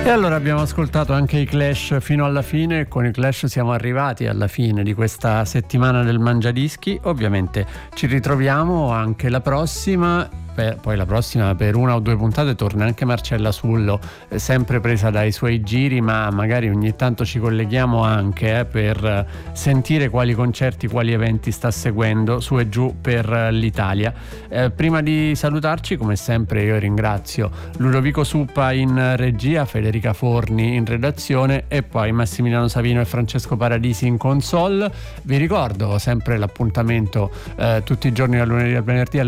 E allora abbiamo ascoltato anche i Clash fino alla fine. Con i Clash siamo arrivati alla fine di questa settimana del Mangiadischi. Ovviamente ci ritroviamo anche la prossima. Poi la prossima, per una o due puntate, torna anche Marcella Sullo, sempre presa dai suoi giri, ma magari ogni tanto ci colleghiamo anche per sentire quali concerti, quali eventi sta seguendo su e giù per l'Italia. Prima di salutarci, come sempre, io ringrazio Ludovico Suppa in regia, Federica Forni in redazione e poi Massimiliano Savino e Francesco Paradisi in console. Vi ricordo sempre l'appuntamento tutti i giorni dal lunedì al venerdì alle